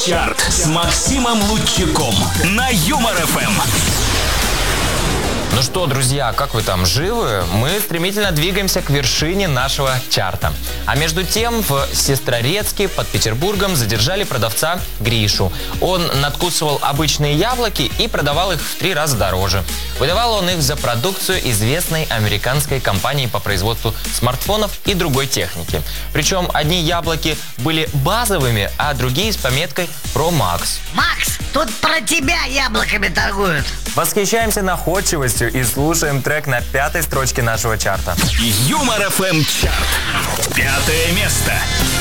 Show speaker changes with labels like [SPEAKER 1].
[SPEAKER 1] Чарт с Максимом Лучиком на Юмор ФМ.
[SPEAKER 2] Ну что, друзья, как вы там, живы? Мы стремительно двигаемся к вершине нашего чарта. А между тем в Сестрорецке под Петербургом задержали продавца Гришу. Он надкусывал обычные яблоки и продавал их в 3 раза дороже. Выдавал он их за продукцию известной американской компании по производству смартфонов и другой техники. Причем одни яблоки были базовыми, а другие с пометкой Pro Max.
[SPEAKER 3] Макс, тут про тебя яблоками торгуют.
[SPEAKER 2] Восхищаемся находчивостью и слушаем трек на 5-й строчке нашего чарта.
[SPEAKER 1] Юмор ФМ чарт. 5 место.